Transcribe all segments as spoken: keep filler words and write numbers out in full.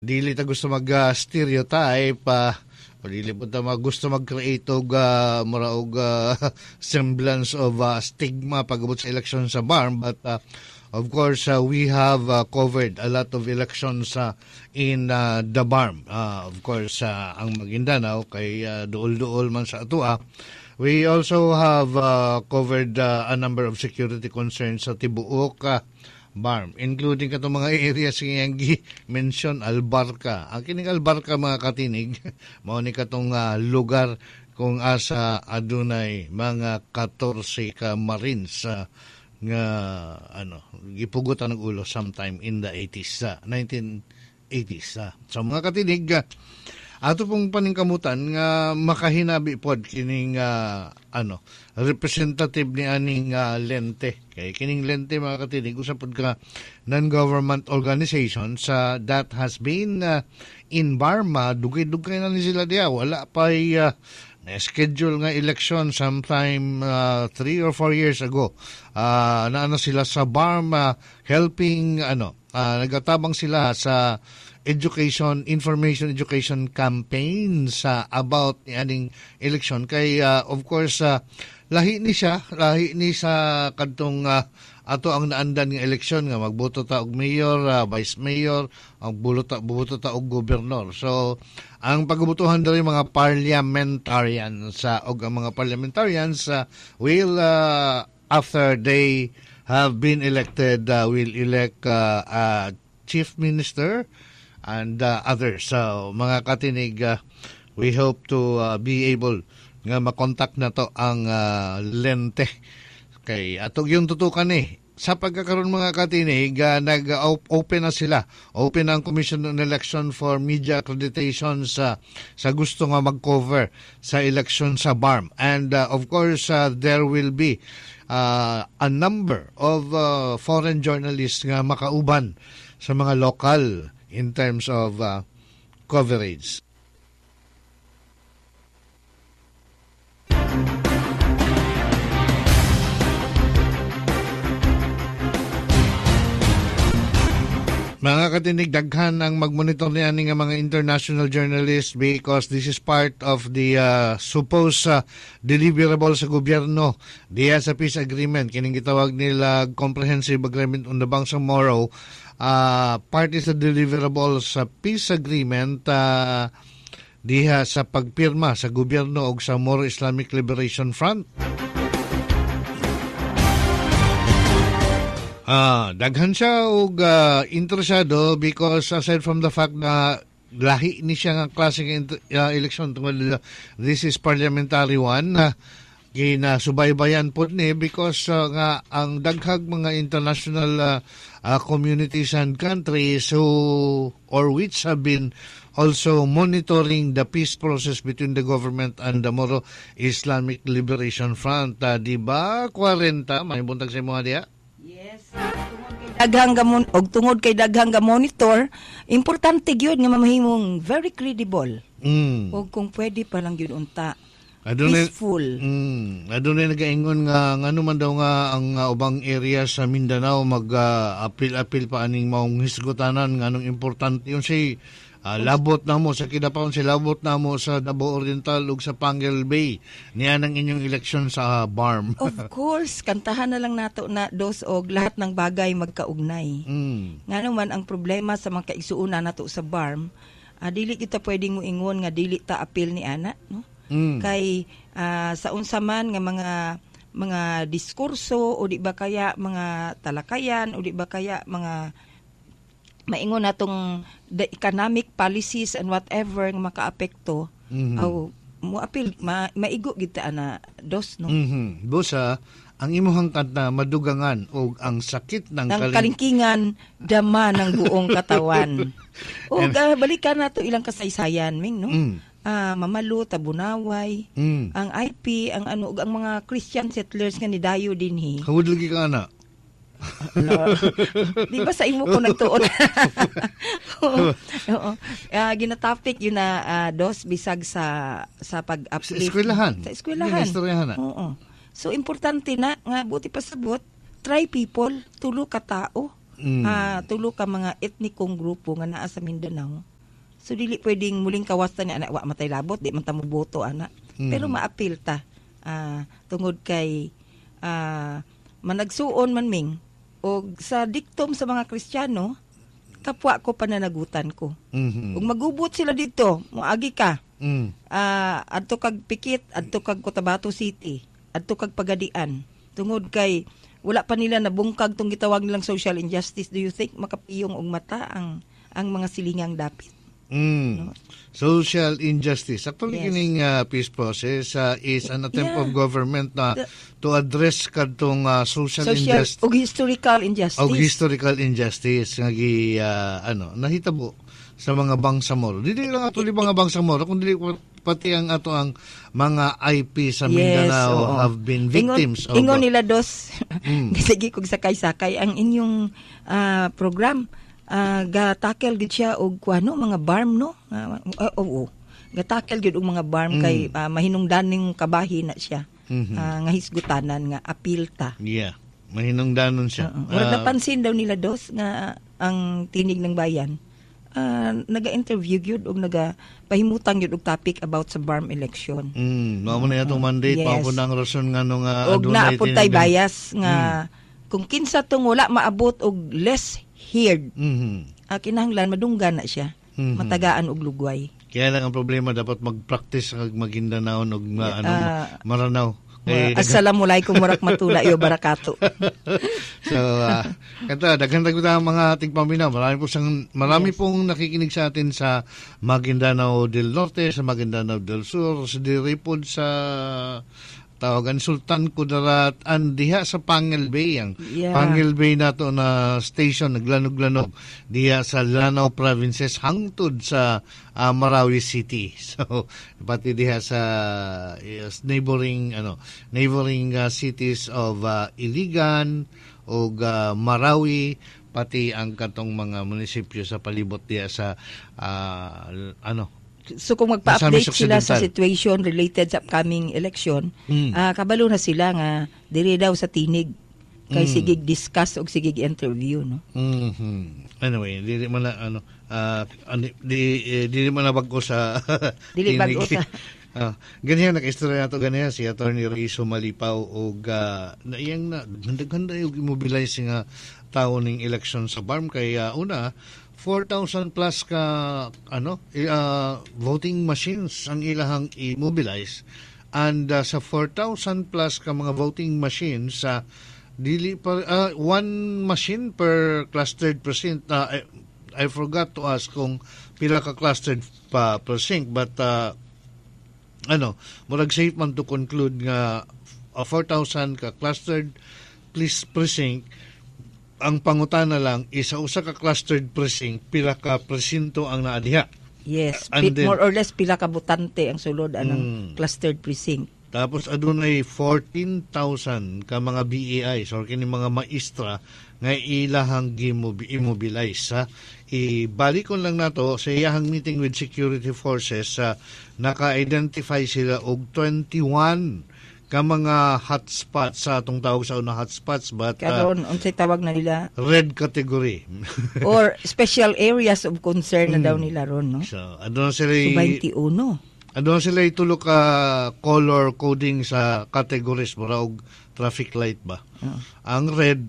Dili ta gusto mag-stereotype, uh, o dili po ta mag gusto mag-create og uh, mura og uh, semblance of uh, stigma pagabot sa election sa B A R M, but uh, of course uh, we have uh, covered a lot of elections uh, in uh, the B A R M. Uh, of course uh, ang Maguindanao kay uh, duol-duol man sa atua. We also have uh, covered uh, a number of security concerns sa tibuok uh, B A R M, including katong mga areas nga gi-mention Albarca. Ang kining Albarca mga katinig, mao ni katong uh, lugar kung asa adunay mga fourteen ka Marines uh, nga ano gipugutan ng ulo sometime in the eighties, uh, nineteen eighties. Uh. So mga katinig, uh, ato pong paningkamutan nga makahinabi pod kining uh, ano representative ni aning uh, Lente. Kay kining Lente mga katinig usab pod ka non-government organization sa uh, that has been uh, in Burma. Dugay-dugay na ni sila diya. Wala pa uh, na-schedule nga election sometime uh, three or four years ago. Uh, naano sila sa Burma helping ano uh, nagatabang sila sa education, information education campaign sa about ni aning election. Kay uh, of course uh, lahi ni siya, lahi ni sa kadtong uh, ato ang naandan nga eleksyon nga magboto ta og mayor, uh, vice mayor, ang bulo ta buboto ta og gobernador. So ang pagbutuhan diri mga parliamentarians sa uh, og ang mga parliamentarians uh, will uh, after they have been elected uh, will elect uh, a chief minister and uh, others. So mga katinig, uh, we hope to uh, be able nga makontak na to ang uh, Lente. Kay atog yung tutukan eh. Sa pagkakaroon mga katinig, uh, nag-open na sila. Open ang Commission on Election for Media Accreditation sa, sa gusto nga mag-cover sa election sa B A R M. And uh, of course, uh, there will be uh, a number of uh, foreign journalists nga makauban sa mga local in terms of uh, coverage. Mga katinig, daghan ang magmonitor niya ng mga international journalists because this is part of the uh, supposed uh, deliverable sa gobyerno diya sa peace agreement. Kining gitawag nila Comprehensive Agreement on the Bangsamoro. Uh, part is the deliverable sa peace agreement uh, diha sa pagpirma sa gobyerno og sa Moro Islamic Liberation Front. Ah, daghan siya og uh, interesado because aside from the fact na lahi ni siya nga klase ng uh, election tungod uh, this is parliamentary one, uh, ginasubaybayan po ni because uh, nga ang daghag mga international uh, uh, communities and countries who or which have been also monitoring the peace process between the government and the Moro Islamic Liberation Front. Uh, di ba forty may buntag sa mga diya? Yes. Daghang gamon og tungod kay daghang ga monitor, importante gyud nga mamahimong very credible. Mm. Og kung pwede pa lang gyud unta. Adunay, peaceful. Mm, adunay nagaingon nga ngano man daw nga ang uh, ubang area sa Mindanao mag-apil-apil uh, pa aning maong hisgutanan nganong importante yun si uh, labot na mo sa Kidapawan, si labot na mo sa Davao Oriental ug sa Panguil Bay niya nang inyong eleksyon sa uh, B A R M. Of course, kantahan na lang nato na dos og lahat ng bagay magkaugnay. Mm. Ngano man ang problema sa mga kaigsuuna nato sa B A R M, uh, dili kita pwedeng moingon nga dili ta apil ni ana, no? Mm. Kay uh, sa unsa man nga mga mga diskurso o di ba kaya mga talakayan o di ba kaya mga maingon natong the economic policies and whatever nga makaapekto, mm-hmm. o mo apil ma, maigo gid ta ana dos, no. Mhm. Busa ang imuhang kanta madugangan og ang sakit ng, ng kaling... kalingkingan dama ng buong katawan. O and... uh, balikan nato ilang kasaysayan ming, no. Mm. Ah, Mamalo, Tabunaway, mm. ang I P, ang ano, ang mga Christian settlers nga ni dayo dinhi. Hawod lagi ka na. No. Di ba sa imo ko nagtuon? Oo. Oo. Uh, ginatopic yun na uh, dos bisag sa sa pag-uplift. Sa eskwelahan. Sa eskwelahan. Sa Oo. So importante na nga buti pasabot, try people, tulo ka tao. Mm. Uh, tulo ka mga etnikong grupo nga naa sa Mindanao. So dili pwedeng muling kawasan ni anak wa matay labot, di man ta mo boto ana. Mm. Pero maapil ta ah, tungod kay ah, managsuon man ming og sa diktom sa mga Kristiyano, kapwa ko pananagutan ko. Mhm. Ug magubot sila dito, moagi ka. Mm. Ah, adto kag Pikit, adto kag Cotabato City, adto kag Pagadian. Tungod kay wala pa nila nabungkag tong gitawag nilang social injustice. Do you think makapiyong og mata ang ang mga silingang dapit? Mm. Social injustice. Actually, Yes. kining uh, peace process uh, is an attempt Yeah. of government na The- to address kadtong uh, social, Social injustice ug historical injustice. o historical injustice nga gi uh, ano nahitabo sa mga bangsamoro. Dili lang ato li mga bangsamoro kundi pati ang ato ang mga I P sa Mindanao oo. have been victims Ingon, ingon of nila dos. Mm. Sige kog sakay-sakay ang inyong ah, program ah, ga-tackle gid siya og kuano mga barm no. Ah, Oo. oo. Ga-tackle gid og mga barm Mm. kay ah, mahinungdaning kabahi na siya. Mhm. Ah, nga hisgutanan nga apil ta. yeah, mahinungdanon siya. Oo. Murag Ah, napansin daw nila dos nga ang tinig ng bayan ah, naga-interview gyud og naga pahimutang gyud og topic about sa barm election. Mm, mao man atong mandate, Yes. mao po ang rason nga nung uh, Og naapod tay bias nga kung kinsa tong wala maabot og less heard, Mhm. ah, kinahanglan madunggan na siya. Mhm. Matagaan og lugway. Kaya lang ang problema dapat mag-practice kag magindanao og ma, ano, Ah, maranaw. Kay Uh, Assalamualaikum warak matula yo barakato. So, uh, kanta, daghan ko ang mga tigpaminaw. Marami po sang, marami pong nakikinig sa atin sa Maguindanao del Norte, sa Maguindanao del Sur, sa diripod sa tawagan Sultan Kudarat and diha sa Pangil Bay ang Yeah. Pangil Bay nato na station naglanog-lanog diha sa Lanao provinces hangtod sa ah, Marawi City. So pati diha sa yes, neighboring ano neighboring ah, cities of ah, Iligan o Marawi pati ang katong mga munisipyo sa palibot diha sa ah, ano So kung Misamis magpa-update sila sa Occidental. situation related sa upcoming election, Mm. ah, kabalo na sila nga diri daw sa tinig kay Mm. sigig discuss og sigig interview no. Mhm. Anyway, dili man na ano ah, ani- di eh, dili man na bago sa Dili tinig. bago sa- Ah, ganyan naka-istorya nato ganyan si Attorney Rizo Malipaw og uh, na iyang na ganda-ganda yung immobilize nga tao ning election sa B A R M kay ah, una four thousand plus ka ano eh, ah, voting machines ang ilahang immobilize and ah, sa four thousand plus ka mga voting machines sa dili pa ah, one machine per clustered precinct. Ah, I, I forgot to ask kung pila ka clustered pa precinct but ah, ano, murag safe man to conclude nga uh, four thousand ka clustered please precinct ang pangutana lang isa usa ka clustered precinct pila ka presinto ang naa diha. Yes, And pi- then- more or less pila ka butante ang sulod anang Mm. clustered precinct. Tapos adunay fourteen thousand ka mga B A Is or kini mga maestra nga ilahang gimob- immobilize ha. Ibalik ko lang nato sa iyahang meeting with security forces sa naka-identify sila og twenty-one ka mga hotspots sa atong tawag sa una hotspots but uh, Karon unsay tawag na nila red category. or special areas of concern na Mm. daw nila ron no. So, adun sila So twenty-one. Ano sila itulo ka color coding sa categories mura og traffic light ba? Oh. Ang red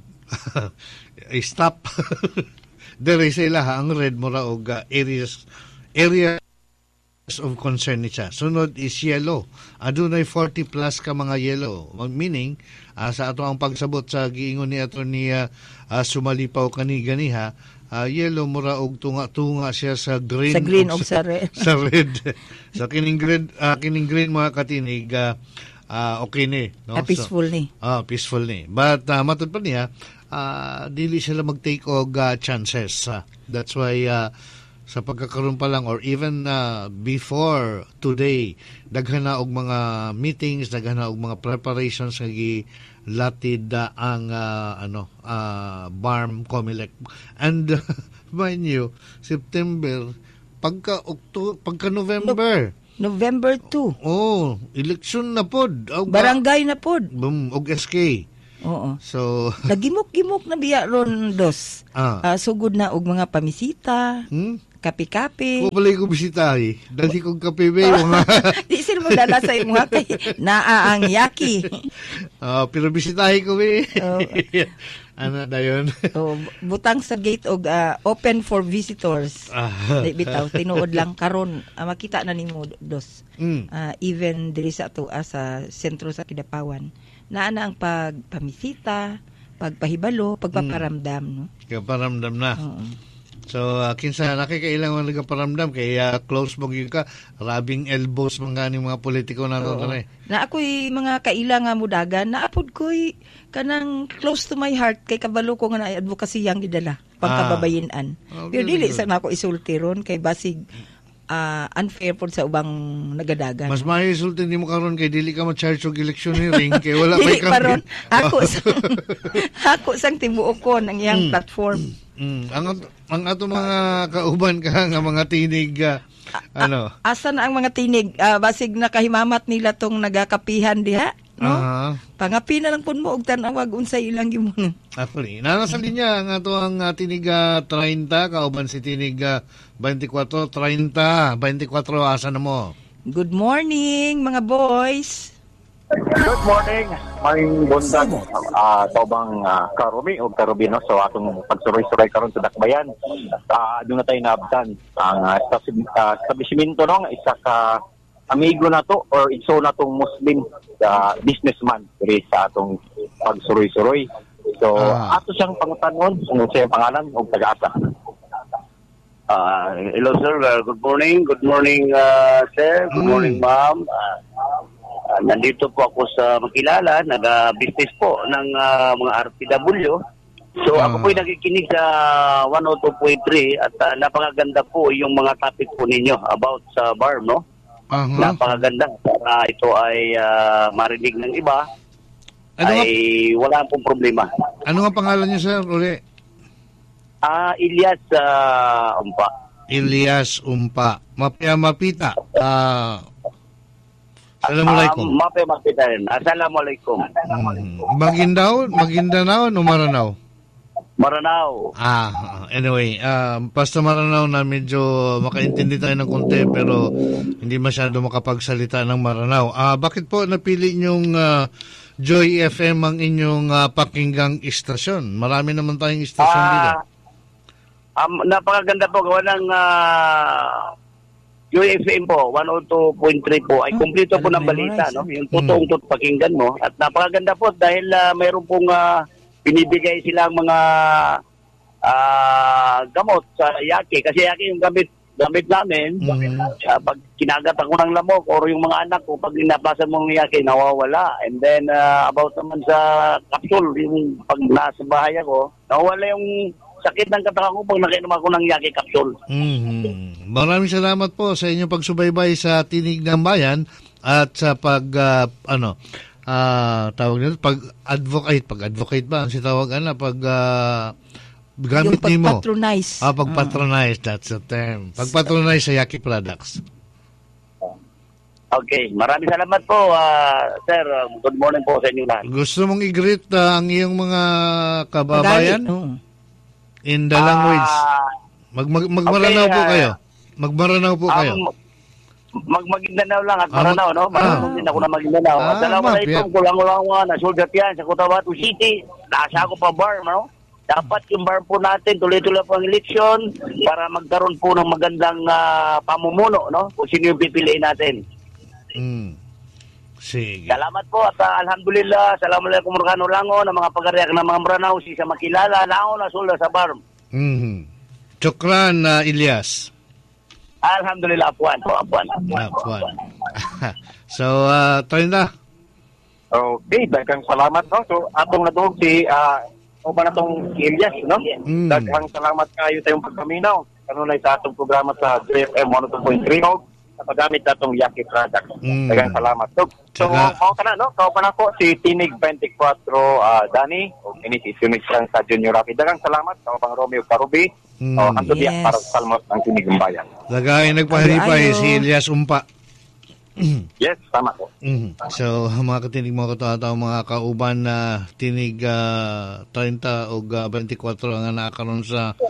ay stop. Dere sila ha, ang red mura og uh, areas areas of concern ni siya. Sunod is yellow. Adunay forty plus ka mga yellow. Meaning uh, sa ato ang pagsabot sa giingon ni ato ni uh, uh, Sumalipaw kani ganiha, uh, yellow mura og tunga-tunga siya sa green Sa green og og sa red. sa red. Sa kining green, ah, kining green mga katinig, ah, ah, okay ni. No? Ah, peaceful ni. So, ah, peaceful ni. But uh, matod pa niya, ah, dili sila mag-take og ah, chances. ah. That's why ah, sa pagkakaroon pa lang or even ah, before today, daghan na og mga meetings, daghan na og mga preparations nga gilatid ah, ang ah, ano ah, B A R M COMELEC. And mind you, September pagka Octo pagka November. November two. Oh, election na pod. Og, Barangay na pod. Boom, og S K. Oo. So, Nagimok-gimok na biya ron dos. ah, Ah, sugod na og mga pamisita, hmm? kape-kape. Kung balay ko bisitahi, dali kong kape ba yung mga... Di sila mo dala sa imo kay naaang yaki. Oh, pero bisitahi ko ba Oh. Ano na yun? Oh, butang sa gate og ah, open for visitors. Ah. Di bitaw tinuod lang karon ah, makita na nimo dos. Mm. Ah, even diri sa ato ah, sa sentro sa Kidapawan. Naa na ang pagpamisita, pagpahibalo, pagpaparamdam, no. Kaparamdam na. Oo. So, uh, kinsa nakikailangan nga nagaparamdam kay uh, close mo gyud ka, rabing elbows mga ni mga politiko nato kanay. Na ako'y mga kaila nga mudagan, naapod ko'y kanang close to my heart kay kabalo ko nga na advocacy yang gidala pagkababayin-an. Ah. Pero Okay, dili good. sa nako isulti ron kay basig ah, unfair pod sa ubang nagadagan. Mas mahisulti nimo karon kay dili ka ma-charge og electioneering kay wala Dili may pa ron. Ako sang ako sang tibuokon ang iyang Hmm. platform. Mm, ang at- ang ato mga kauban ka nga mga tinig uh, ano. Asa na ang mga tinig ah, basig nakahimamat nila tong nagakapihan diha, no? Aha. Pangapi na lang pud mo og tan-awag unsay ilang gimon. Ako ni. Nasa linya ang ato ang uh, tinig uh, thirty kauban si tinig uh, twenty-four thirty twenty-four asa na mo. Good morning mga boys. Good morning, maing bundag uh, tobang uh, Karumi o Karubino so atong pagsuroy-suroy karon sa Dakbayan. Uh, doon na tayo naabtan ang uh, uh, establishmento no, isa ka amigo na to or iso na tong Muslim uh, businessman diri sa atong pagsuroy-suroy. So Ah. ato siyang pangutanon kung siya pangalan o taga-asa. Uh, hello sir, uh, good morning. Good morning uh, sir, good Mm. morning ma'am. Uh, uh, nandito po ako sa Makilala, nag-business po ng uh, mga R P W. So Ah. ako po ay nakikinig sa one oh two point three at uh, napakaganda po yung mga topic po ninyo about sa bar, no? Aha. Napakaganda. Para ito ay uh, marinig ng iba, Ano nga, ay wala pong problema. ano nga pangalan niyo sir uli? Ah, Ilyas uh, Umpa. Elias Umpa. Mapia Mapita. Ah. Assalamualaikum. Um, mape makita rin. Assalamualaikum. Mm. Maguindanao, Maguindanao o Maranao? Maranao. Ah, anyway, uh, basta Maranao na medyo makaintindi tayo ng konti pero hindi masyado makapagsalita ng Maranao. Ah, bakit po napili niyong ah, Joy F M ang inyong ah, pakinggang istasyon? Marami naman tayong istasyon dito. Ah, um, napakaganda po gawa ng uh, U F M po, one oh two point three po, ay Hmm, kumpleto po alam ng mo, balita, memorize, no? eh. Yung totoong tot pakinggan mo. At napakaganda po dahil uh, mayroon pong uh, binibigay silang mga ah, gamot sa yaki. Kasi yaki yung gamit gamit namin. Mhm. Ah, pag kinagat ako ng lamok or yung mga anak ko, pag inabasan mo ng yaki, nawawala. And then, ah, about naman sa capsule, yung pag nasa bahay ako, nawawala yung sakit ng katawan ko pag nakinom ako ng yaki capsule. Mhm. Maraming salamat po sa inyong pagsubaybay sa Tinig ng Bayan at sa pag ah, ano ah, tawag nito pag advocate pag advocate ba ang si tawag ana pag ah, gamit Yung nimo pagpatronize. ah pagpatronize that's the term pagpatronize sa Yaki Products. Okay, maraming salamat po, ah, sir. Good morning po sa inyo lahat. Gusto mong i-greet ah, ang iyong mga kababayan Magalit, oo. in the language. Ah, Mag, mag magmaranao okay, po ah, kayo. Magmaranao po kayo. Um, mag Maguindanao lang at Ah, Maranao, no? Maranao ah. din ako na Maguindanao. Ah, Assalamualaikum, mapya. kulang-kulang mga nasulgat yan sa Cotabato City. Nasa ako pa bar, no? Dapat yung bar po natin, tuloy-tuloy po ang eleksyon para magkaroon po ng magandang ah, pamumuno, no? Kung sino yung pipiliin natin. Mm. Sige. Salamat po at ah, alhamdulillah, Assalamualaikum Murkano Lango ng mga pagariak ng mga Maranao, si sa makilala, Lango na sula sa bar. Mhm. Chokran na Ilyas. Alhamdulillah, apuan po, apuan. Ah, Juan. So, uh, try na. Okay, daghang salamat no. So atong nadug si ah o ba natong Elias no? Mm. Daghang salamat kayo tayong pagpaminaw. Kanunay sa atong programa sa J F M one oh two point three og sa paggamit natong Yaki Products. Mm. Daghang salamat. So, so Tsaka- mao kana no, kao pa nako si Tinig twenty-four ah Dani o ini si Sunix lang sa Junior Rocky. Daghang salamat kao pang Romeo Parubi. Mm. O hanto diya Yes. para sa salmos ang Tinig ng Bayan. Lagay nagpahalipay Ayo, ayo. si Ilyas Umpa. Yes, tama po. Mhm. So, mga katinig mo katawa mga kauban na tinig uh, thirty o uh, twenty-four ang nakakaroon sa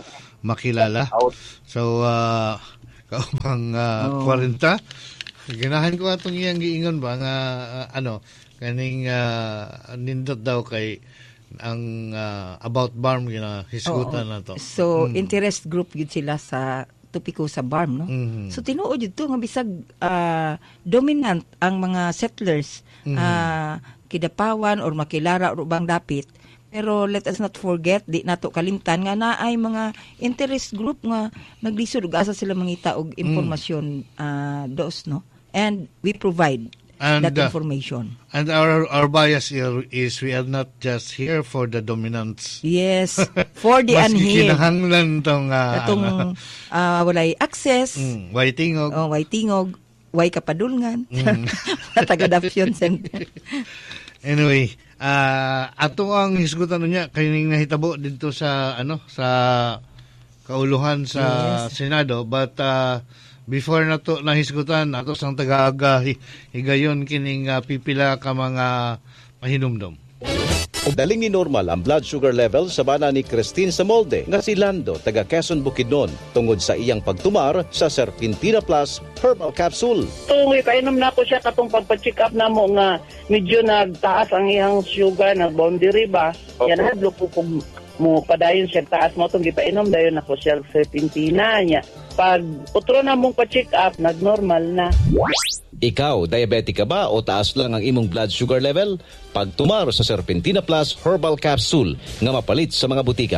makilala. So uh, kaupang uh, Oh. forty, ginahan ko atong iyang giingon ba nga uh, ano kaning uh, nindot daw kay ang uh, about barm gina hisgutan na to. So, interest group yun sila sa tupiko sa barm, no? Mhm. So, tinuod yun to, nga bisag ah, dominant ang mga settlers, ah, kidapawan or makilara or ubang dapit. Pero let us not forget, di nato kalimtan nga na ay mga interest group nga naglisod ug asa sila mangita og impormasyon ah, dos, no? And we provide And, that uh, information. And our our bias here is we are not just here for the dominance. Yes, for the Mas unheard. kinahanglan tong uh, Katong ano, ah, walay access, mm, waitingog. oh, way tingog, way kapadulngan. Mm. Taga-adoption center. Anyway, uh, ato ang hisgutan niya kaning nahitabo dito sa ano sa kauluhan sa Yes. Senado, but uh, before na to nahisgutan ato sang taga-aga hi- higayon kining uh, pipila ka mga pahinumdom. Daling ni normal ang blood sugar level sa bana ni Christine Samolde nga si Lando taga Quezon Bukidnon tungod sa iyang pagtumar sa Serpentina Plus Herbal Capsule. Tungoy, kainom na ko siya katong pagpa-check up na mo nga medyo nagtaas ang iyang sugar, nag-boundary ba? Yan, hadlo po kung mo padayon siya taas mo itong gipainom, dayon ako siya Serpentina niya. Pag utro na mong pa-check up, nag-normal na. Ikaw, diabetic ka ba o taas lang ang imong blood sugar level? Pagtumar sa Serpentina Plus Herbal Capsule nga mapalit sa mga butika.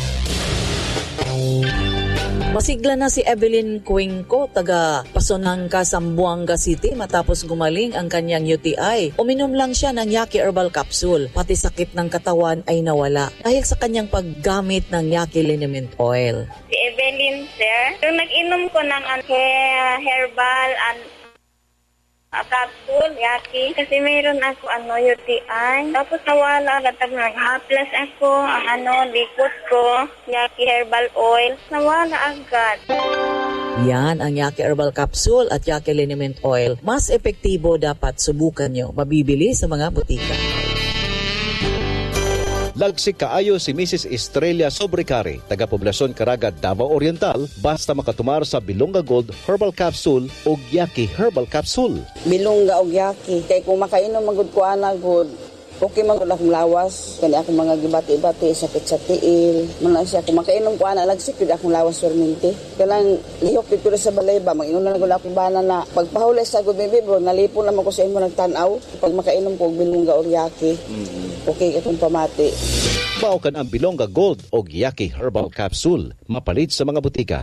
Masigla na si Evelyn Cuenco, taga Pasonangka, Zamboanga City matapos gumaling ang kanyang U T I. Uminom lang siya ng Yaki Herbal Capsule, pati sakit ng katawan ay nawala dahil sa kanyang paggamit ng Yaki Liniment Oil. Si Evelyn, sir. Yung nag-inom ko ng uh, herbal and uh, capsule, Yaki. Kasi mayroon ako ano, U T I. Tapos nawala agad ako. Nag-haplas ako. Ang ano, likot ko. Yaki herbal oil. Nawala agad. Yan ang Yaki Herbal Capsule at Yaki Liniment Oil. Mas epektibo, dapat subukan nyo. Mabibili sa mga butika. Lagsik kaayo si Missus Estrella Sobrecari, taga Poblasyon Caraga, Davao Oriental, basta makatumar sa Bilonga Gold Herbal Capsule o Yaki Herbal Capsule. Bilongga og yaki kay kung makainom magud ko ana gud okay man gud akong lawas kani akong mga gibati-bati sakit sa tiil man siya kung makainom ko ana lagsik gud akong lawas perminti kanang lihok dito sa balay ba manginom na gud akong bana na pagpahulay sa gud baby bro nalipon na man ko sa imo nagtan-aw pag makainom ko og bilongga og yaki okay katong pamati. Maukan ang Bilonga Gold o Yaki Herbal Capsule, mapalit sa mga butika.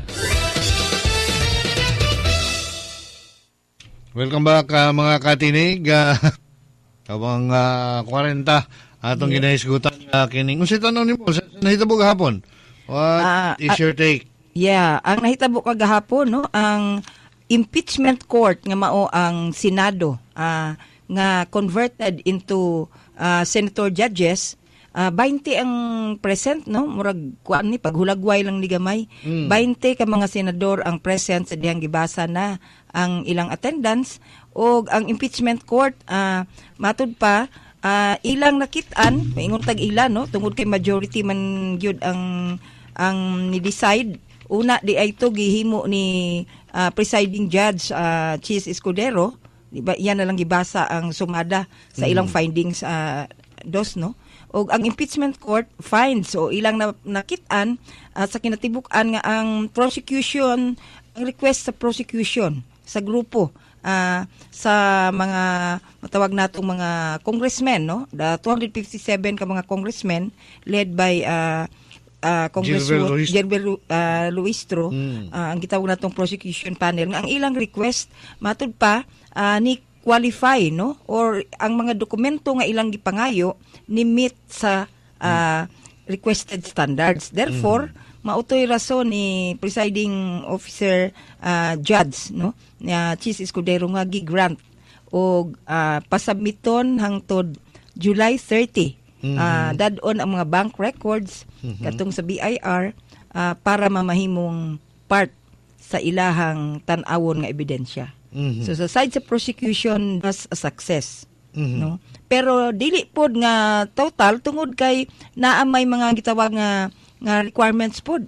Welcome back uh, mga katinig. Uh, Kabang uh, forty atong yeah. Ginahisgutan uh, kining. Unsa tanong nimo sa nahitabo gahapon? What Ah, is ah, your take? Yeah, ang nahitabo kagahapon, no, ang impeachment court nga mao ang Senado ah, nga converted into ah, senator judges. Uh, twenty ang present, no? Murag kuan ni paghulagway lang ni gamay. Mm. twenty ka mga senador ang present sa dihang gibasa na ang ilang attendance og ang impeachment court uh, matud pa uh, ilang nakit-an, maingon tag ila, no? Tungod kay majority man gyud ang ang ni-decide. Una di ay to gihimo ni uh, presiding judge uh, Chis Escudero, di ba? Yan na lang gibasa ang sumada sa ilang mm. findings uh, dos, no? O ang impeachment court finds o ilang na, nakit-an uh, sa kinatibuk-an nga ang prosecution, ang request sa prosecution sa grupo uh, sa mga matawag natong mga congressmen, no? The two hundred fifty-seven ka mga congressmen led by uh, uh, Congresswoman Gilbert uh, Luistro, mm. uh, ang gitawag natong prosecution panel nga ang ilang request matud pa uh, ni qualify, no, or ang mga dokumento nga ilang gipangayo ni meet sa uh, requested standards. Therefore, mm. mautoy rason ni presiding officer uh, judge, no, na Chis Escudero nga gi-grant og uh, pasubmiton hangtod July thirtieth. Mm-hmm. Uh, dadon ang mga bank records mm-hmm. katong sa B I R uh, para mamahimong part sa ilahang tan-awon nga ebidensya. Mm-hmm. So sa side sa prosecution was a success, mm-hmm. no? Pero dili pod nga total tungod kay naa may mga gitawag nga nga requirements pod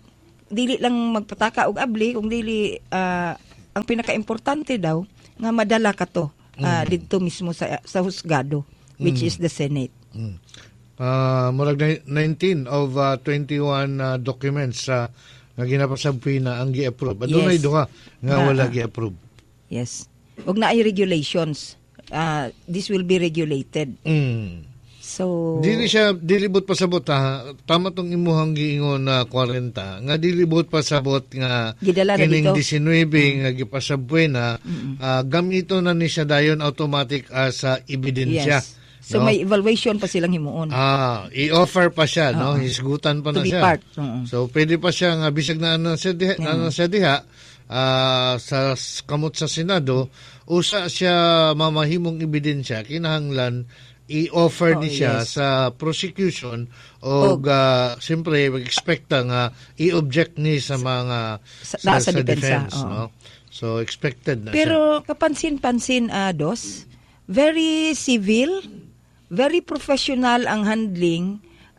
dili lang magpataka og abli kung dili uh, ang pinaka-importante daw nga madala ka to uh, mm. dito mismo sa sa husgado which mm. is the Senate. Mm. Uh, murag nineteen of uh, twenty-one uh, documents uh, nga ginapasabpi na ang gi-approve. Adunay yes. duha nga uh, wala gi-approve. Yes. Ug na ay regulations. Uh, this will be regulated. Mm. So dili siya dilibot pasabot ha. Tama tong imuhang giingon na forty nga dilibot pasabot nga kining nineteen mm. nga gipasabwe na mm-hmm. uh, gamito na ni siya dayon automatic as uh, ebidensya. Yes. So no? May evaluation pa silang himuon. Ah, i-offer pa siya, uh-huh. no? Hisgutan pa to na siya. Part. Uh-huh. So pwede pa siya nga bisag na ano sa diha, uh-huh. na sa diha uh, sa kamot sa Senado, usa siya mamahimong ebidensya kinahanglan i-offer oh, ni siya yes. sa prosecution o oh. uh, siyempre mag-expect nga i-object ni sa mga sa, sa, sa, sa defense, oh. no? So expected na pero siya. kapansin-pansin uh, Dos, very civil, very professional ang handling.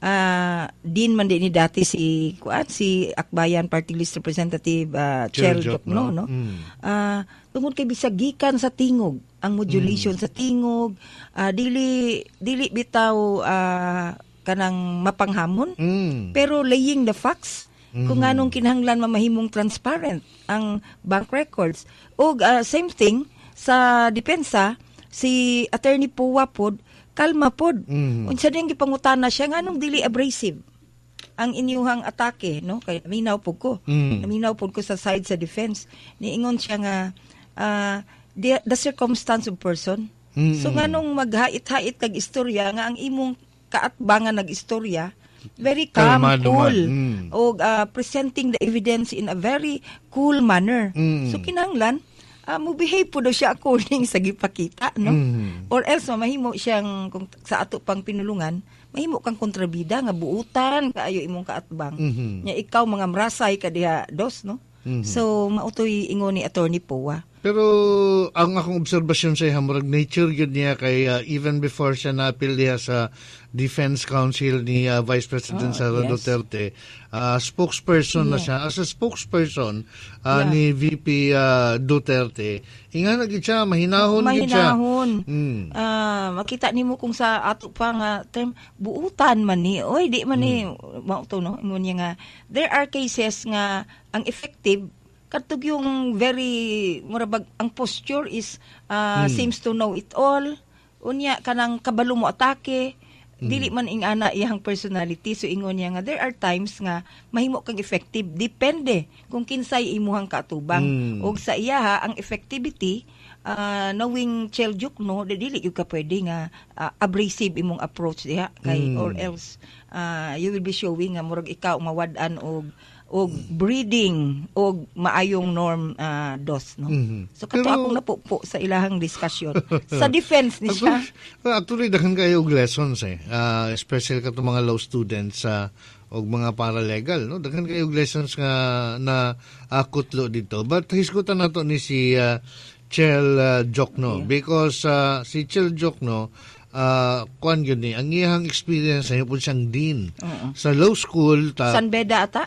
Uh, din man din ni dati si kuan si Akbayan Party List Representative uh, Chel Jokno, no? Mm. Uh, tungod kay bisag gikan sa tingog ang modulation mm. sa tingog, uh, dili dili bitaw uh, kanang mapanghamon, mm. pero laying the facts mm. kung anong kinahanglan mamahimong transparent ang bank records. O uh, same thing sa depensa, si Attorney Puwa pod kalma pod. Mm. Unsa din gipangutana siya nganong dili abrasive ang inyuhang atake, no? Kay naminaw pod ko. Mm. Naminaw pod ko sa side sa defense. Niingon siya nga uh, the, the circumstance of person. Mm. So nganong maghait-hait kag istorya nga ang imong kaatbangan nag-istorya very calm, Kalmado cool. Mm. O uh, presenting the evidence in a very cool manner. Mm. So kinahanglan Uh, mo behave po daw siya according sa gipakita, no? Mm. Or else, mahimo siyang, kung sa ato pang pinulungan, mahimo kang kontrabida, nga buutan, kaayo imong kaatbang. Mm-hmm. Nya ikaw, mga mrasay ka diha, Dos, no? Mm-hmm. So, mautoy ingon ni Attorney Puwa. Pero, ang akong obserbasyon sa iya, murag nature yun niya, kay uh, even before siya na-appeal niya sa Defense Council ni uh, Vice President oh, Sara yes. Duterte, uh, spokesperson yeah. na siya. As a spokesperson uh, yeah. ni V P uh, Duterte, inga nagit siya, mahinahon gid siya. Mahinahon. Mm. Uh, makita nimo kung sa ato pa nga term, buutan man ni, oy, di man ni, mm. mauto, no? Ingon niya nga, there are cases nga, ang effective, katug yung very murabag ang posture is uh, hmm. seems to know it all, unya kanang kabalo mo atake, hmm. dili man ing ana iyang personality. So ingon niya nga there are times nga mahimo kang effective depende kung kinsay imuhang kaatubang. Hmm. Og sa iya ha, ang effectivity uh, knowing Chel Jokno, dili gyud ka pwede nga uh, abrasive imong approach diha kay hmm. or else uh, you will be showing nga murag ikaw mawad-an og og breeding og maayong norm uh, Dos, no? Mm-hmm. So kato akong napupo sa ilahang discussion. Sa defense ni siya. Actually, daghan kayo og lessons eh. Uh, especially kato mga law students sa uh, og mga paralegal, no? Daghan kayo og lessons nga na uh, kutlo dito. But hisgutan nato ni si uh, Chel uh, Jokno yeah. because uh, si Chel Jokno uh, kuan yun eh, ang iyang experience ay po siyang dean uh-uh. sa law school. Ta- San Beda ata?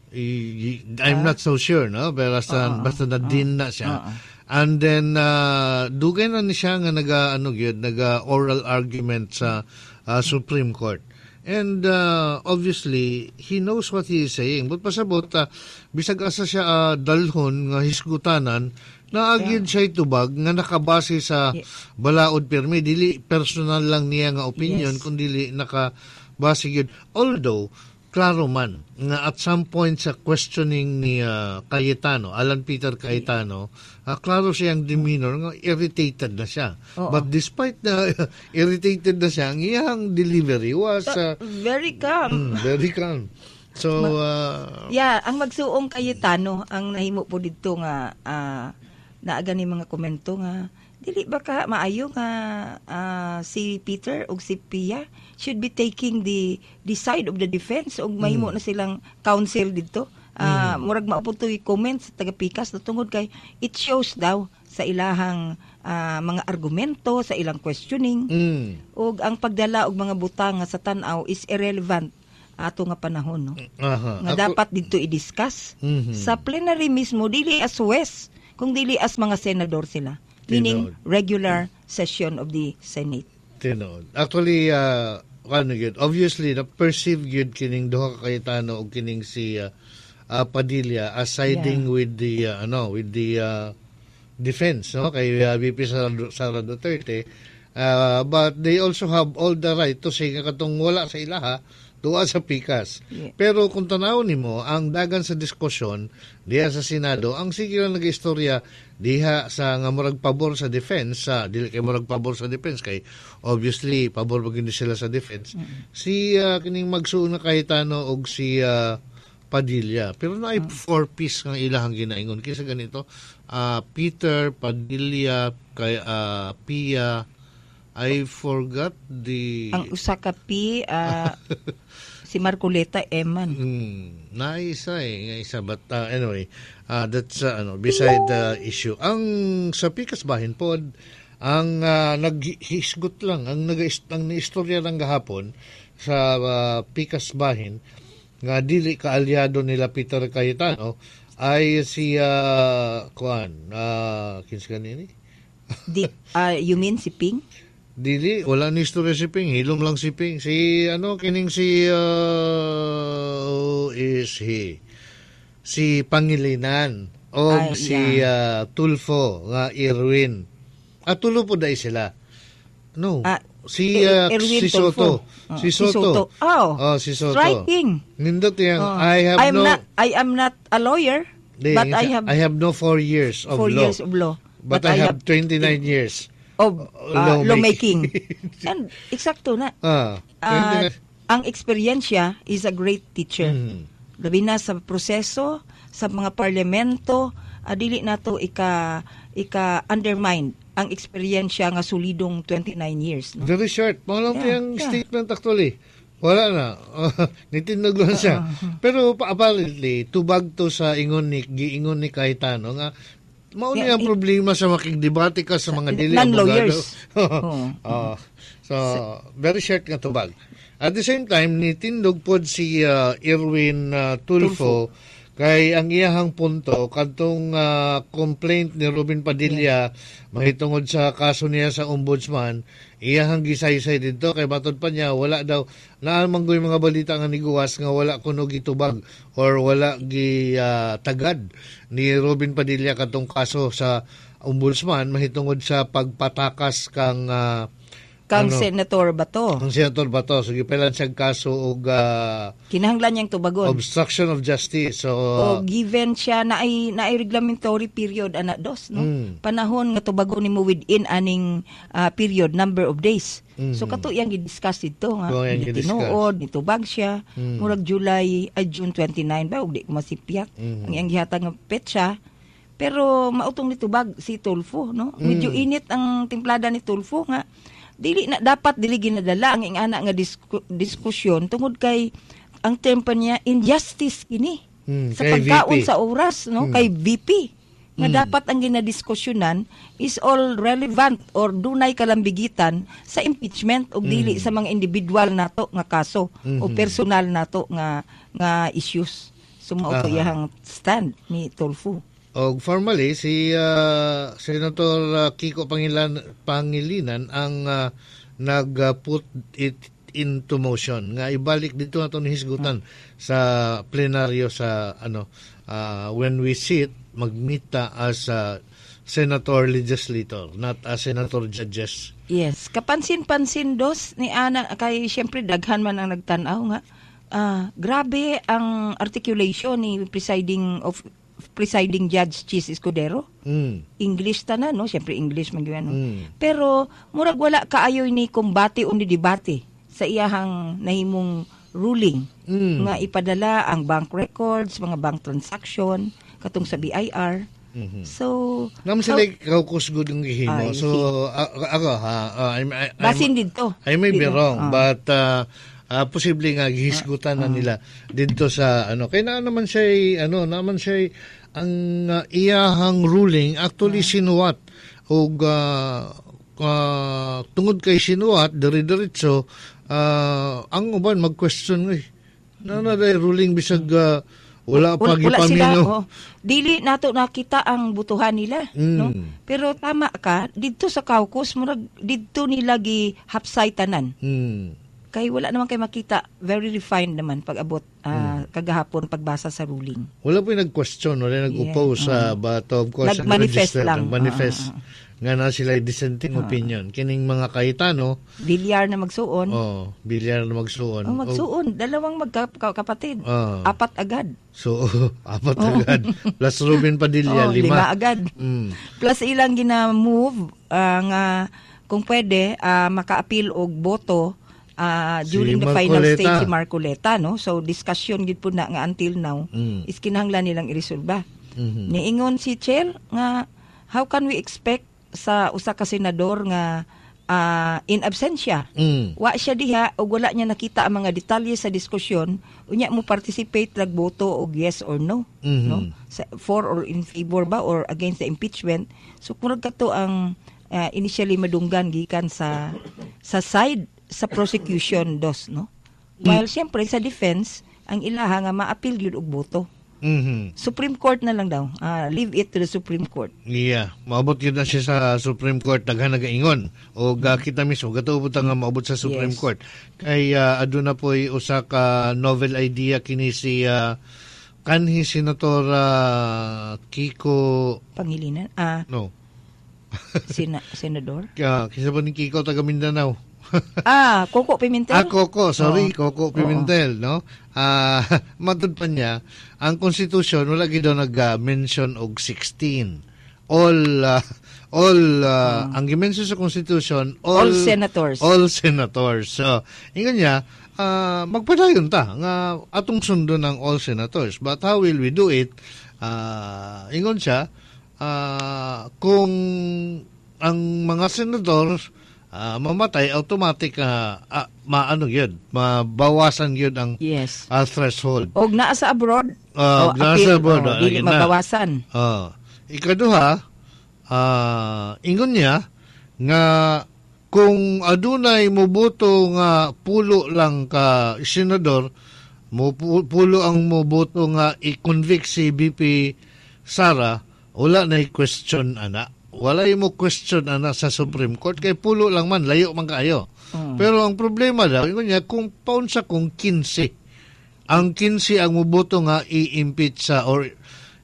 I'm not so sure, no? Pero basta, uh-huh. basta na din na siya. Uh-huh. And then, uh, dugay na ni siya nga naga, ano yun, naga oral argument sa uh, Supreme Court. And uh, obviously, he knows what he is saying. But pasabot, uh, bisag asa siya uh, dalhon nga hisgutanan, naagid yeah. siya itubag nga nakabase sa yeah. balaod pirmi. Dili personal lang niya nga opinion, yes. kundi nakabase yun. Although, klaro man nga at some point sa questioning ni uh, Cayetano, Alan Peter Cayetano, uh, klaro siyang demeanor nga irritated na siya. Oo. But despite na uh, irritated na siya, ang iyang delivery was uh, very calm. Mm, very calm. So uh, yeah, ang magsuong Cayetano ang nahimo po didto nga uh, naaga ni mga komento nga dili ba ka maayo nga uh, si Peter o si Pia should be taking the the side of the defense og mahimo mm. na silang counsel dito. Uh, mm. Murag mauputoy comments sa taga-Pikas na tungod kay it shows daw sa ilahang uh, mga argumento, sa ilang questioning. Mm. Og ang pagdala og mga butang nga sa tan-aw is irrelevant ato nga panahon, no? Aha. Nga Ako- dapat dito i-discuss Mhm. sa plenary mismo, dili as West, kung dili as mga senador sila. Meaning, Tinood. regular session of the Senate. Tinood. Actually, uh, ano yun, obviously, na-perceive yun kining duha ka Cayetano o kining si uh, uh, Padilla as siding Yeah. with the, uh, ano, with the uh, defense, no? Kay uh, V P Sara, Sara Duterte. Uh, but they also have all the right to say nga katong wala sa ilaha, tuwa sa pikas. Yeah. Pero kung tanaw nimo ang dagan sa diskusyon diha sa Senado, ang sige lang nag-istorya diha sa nga murag pabor sa defense, sa dili kay murag pabor sa defense kay obviously pabor bagin sila sa defense. Mm-hmm. Si uh, kining magsuon na Cayetano og si uh, Padilla. Pero na ay mm-hmm. four piece nga ilahang ginaingon kisa ganito, uh, Peter, Padilla, kay uh, Pia, I forgot the Ang usa ka P, ah, si Marcoleta Eman. Hmm, naisa eh, nga isa but uh, anyway, uh, that's uh, ano beside the issue. Ang sa Pikas Bahin pod, ang uh, naghisgot lang, ang nag ang istorya lang gahapon sa uh, Pikas Bahin nga dili ka aliado nila Peter Cayetano ay si uh, kuan, uh, kinsa kanini? Di, ah, you mean si Ping? Dili, wala ni istorya si Ping. Hilom lang si Ping. Si, ano, kining si, uh, who is he? Si Pangilinan. O Ay, si uh, Tulfo, nga Irwin. At tulo po dahil sila. No. Ah, si, Er- uh, Erwin si Soto. Tulfo. Si Ah, si Soto. Soto. Oh, Oh, si Soto. striking. Nindot yung, Oh. I have I'm no, not, I am not a lawyer, Di, but I have I have no four years of four law. years of law. But, I, have twenty-nine years. of uh, lawmaking. lawmaking. And eksakto na. Ah, Ah, twenty-nine. ang eksperyensya is a great teacher. Mm. Labi na sa proseso, sa mga parlamento, ah, dili na to ika, ika undermine ang eksperyensya nga solidong twenty-nine years. No? Very short. Mga lang Yeah, yung yeah. statement actually. Wala na. Nitindog lang siya. Pero pa- apparently, tubag to sa ingon ni, giingon ni Cayetano nga, mao Yeah, niya ang it- problema sa makigdebate ka sa mga dili non-lawyers. abogado. Oh. So, very short nga tubag. At the same time, nitindog pod si uh, Irwin uh, Tulfo, kay ang iyahang punto kadtong uh, complaint ni Robin Padilla mahitungod sa kaso niya sa ombudsman, iyahang gisaysay dito kay batod pa niya wala daw naaman ko yung mga balita nga niguwas nga wala kuno gitubag or wala gi uh, tagad ni Robin Padilla kadtong kaso sa ombudsman mahitungod sa pagpatakas kang uh, Kang ano, Senator Bato. ang senator Bato. So, gipelan siyang kaso og uh, Kinahanglan niyang tubagon. obstruction of justice. So, O given siya na ay na ay reglementary period ana dos no Mm. panahon nga tubagon nimo within aning ah, period number of days. Mhm. So kato yang gi-discuss dito nga Oo, yang gi-discuss. tinuod nitubag siya Mm. murag July ay June twenty-nine ba ug di ko masipyak Mhm. ang iyang gihatag nga petsa. Pero mautong nitubag si Tulfo no medyo Mm. init ang timplada ni Tulfo nga dili na dapat dili ginadala ang ing ana nga disku- diskusyon tungod kay ang term pa niya injustice kini Mm, sa kay pagkaon V P. sa oras no Mm. kay V P nga Mm. dapat ang ginadiskusyonan is all relevant or dunay kalambigitan sa impeachment ug dili Mm. sa mga individual nato nga kaso o Mhm. personal nato nga nga issues sumao Aha. iyang stand ni Tulfo. Og formally si uh, Senator uh, Kiko Pangilan, Pangilinan ang uh, nag-put it into motion nga ibalik dito nato ni hisgutan sa plenaryo sa ano uh, when we sit magmita as a senator legislator not as senator judges. Yes, kapansin-pansin dos ni ana kay syempre daghan man ang nagtan-aw nga ah, grabe ang articulation ni presiding of presiding judge Chis Escudero. Mm. English ta na no, syempre English man gyud ano. Mm. Pero murag wala kaayoy ni kumbate undi debate sa iyahang nahimong ruling Mm. nga ipadala ang bank records, mga bank transaction katong sa B I R. Mhm. So Naman sila kaukus good ang gihimo. Ay, So a- ako ha uh, I'm, I, I'm, basin didto. I may be Dito. wrong, Ah. but uh, uh, posible nga gihisgutan na nila dito sa ano. Kaya na naman siya ano, naman siya ang uh, iyahang ruling actually sinuwat og uh, uh, tungod kay sinuwat dire-diretso uh, ang uban mag-question eh Na na dahil ruling bisag uh, wala pa Wala sila, gipamino. oh. Dili nato nakita ang butuhan nila, Mm. no? Pero tama ka, didto sa caucus murag didto nila gi hapsay tanan. Hmm. Kay wala naman kay makita, very refined naman pag abot ah, kagahapon pagbasa sa ruling. Wala po yung nag-question, wala yung nag-oppose sa but of course Nag-manifest nag-register, lang. Nag-manifest Ah, ah, nga na sila dissenting opinion. Kining mga Cayetano, Bilyar na magsuon. oh, bilyar na magsuon. Oh, magsuon, dalawang magkapatid. Oh. Apat agad. So, apat agad. Plus Ruben Padilla, Oh, lima. agad. Mm. Plus ilang gina-move ah, nga kung pwede ah, maka-appeal og boto ah, Si during the final Marcoleta. stage si Marcoleta, no? So discussion gid po na nga until now Mm. is kinahanglan nilang iresolba. Mhm. Niingon si Chel nga how can we expect sa usa ka senador nga ah, in absentia. Mm. Wa siya diha o wala niya nakita ang mga detalye sa diskusyon, unya mo participate lag boto og yes or no, Mhm. no? Sa, for or in favor ba or against the impeachment. So kurag kato ang ah, initially madunggan gikan sa sa side sa prosecution dos, no? While siyempre sa defense ang ilaha nga ma-appeal gyud og boto. Mhm. Supreme Court na lang daw. Ah, leave it to the Supreme Court. Yeah, maabot yun na siya sa Supreme Court daghan nagaingon o ga kita mismo gatuubot nga maabot sa Supreme Yes. Court. Kay uh, aduna po'y usa ka novel idea kini si ah, kanhi senator ah, Kiko Pangilinan. Ah, no. sina, senador. Uh, kisa ba ni Kiko taga Mindanao? Ah, Coco Pimentel. Ah, Coco, sorry, Oo. Coco Pimentel, no? Ah, matud pa niya, ang konstitusyon wala gid daw nag-mention og sixteen. All ah, all ah, ang gi-mention sa konstitusyon all, All senators. All senators. So, ingon niya, ah, magpadayon ta nga atong sundo ng all senators. But how will we do it? Ah, ingon siya, ah, kung ang mga senador ah, mamatay, automatic ah, ah, maano yun, mabawasan yun ang Yes. ah, threshold. Og naa sa abroad. Ah, O, naa appeal, sa abroad, o, ah, dili yun na. mabawasan. Ah, ikaduha, ah, ingon niya nga kung adunay moboto nga pulo lang ka senador, mo pu- pulo ang moboto nga i-convict si B P Sara, wala na i-question ana. Wala mo question ana sa Supreme Court kay pulo lang man, layo man kaayo. Mm. Pero ang problema daw, ingon niya, kung paun sa kung quince, ang quince ang muboto nga i-impeach sa or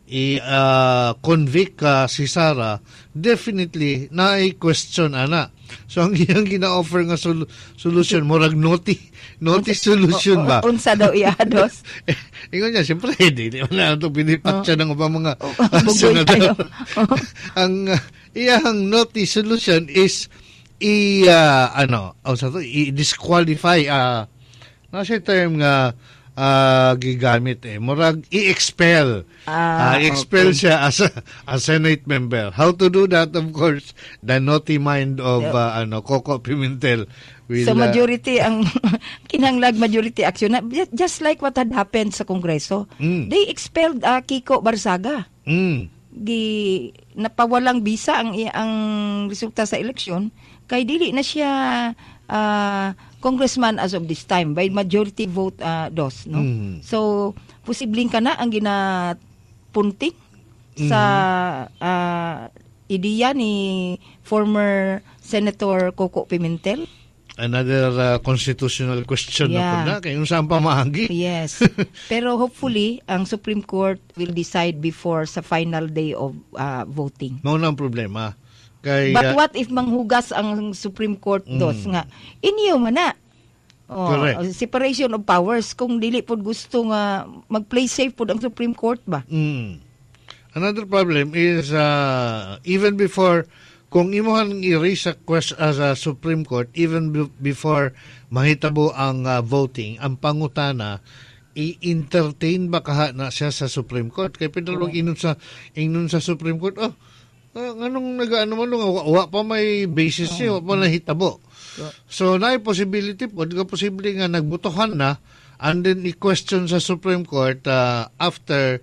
i-convict ka si Sara, definitely na i-question ana. So ang iyang gina-offer nga sol- solution, morag noti, noti solution ba? O- Unsa daw iados? Eh, ingon niya, siyempre, hindi na ito pinipatsa ng ubang mga bugoy senador. tayo. Ang uh, iyang noti solution is i uh, ano, oh, sa to, i-disqualify uh, na siya term nga uh, gigamit eh. Murag i-expel. Ah, Ah, expel okay. siya as a, a Senate member. How to do that? Of course, the naughty mind of uh, ano Coco Pimentel will So uh, majority ang kinahanglag majority action na just like what had happened sa Kongreso. Mm. They expelled uh, Kiko Barzaga. mm, Gi napawalang bisa ang i- ang resulta sa eleksyon kay dili na siya ah, congressman as of this time by majority vote ah, dos, no. Mm. So posibleng kana ang ginapunting sa ah, ideya ni former Senator Coco Pimentel. another uh, constitutional question na Yeah. po na kayong saan pa maagi. Yes. Pero hopefully ang Supreme Court will decide before sa final day of ah, voting. Mao na ang problema. Kay uh, But what if manghugas ang Supreme Court dos nga inyo man na. Oh, Correct. separation of powers kung dili pod gusto nga mag-play safe pod ang Supreme Court ba. mm, another problem is uh, even before kung imuhan i-raise a question as a Supreme Court, even be- before mahitabo ang uh, voting, ang pangutana, i-entertain ba kaha na siya sa Supreme Court? Kaya pinalawag inon sa, inon sa Supreme Court, oh, uh, anong nag-ano man, wa, wa pa may basis siya, wa pa nahitabo. So, na possibility po, di ka posible nga nagbutuhan na, and then i-question sa Supreme Court uh, after